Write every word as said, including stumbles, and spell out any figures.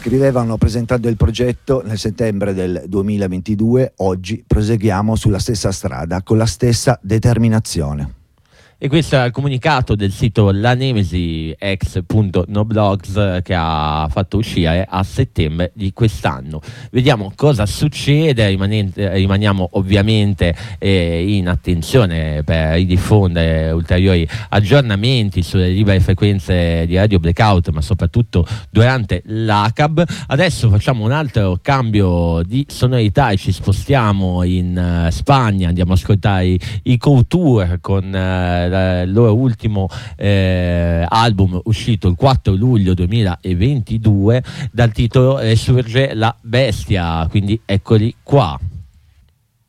scrivevano presentando il progetto nel settembre del duemilaventidue, oggi proseguiamo sulla stessa strada, con la stessa determinazione. E questo è il comunicato del sito lanemesi ex punto noblogs che ha fatto uscire a settembre di quest'anno. Vediamo cosa succede, rimaniamo ovviamente eh, in attenzione per ridiffondere ulteriori aggiornamenti sulle libere frequenze di Radio Blackout, ma soprattutto durante l'A C A B. Adesso facciamo un altro cambio di sonorità e ci spostiamo in uh, Spagna, andiamo ad ascoltare i, i Couture con uh, il loro ultimo eh, album uscito il quattro luglio duemilaventidue dal titolo Resurge la Bestia, quindi eccoli qua.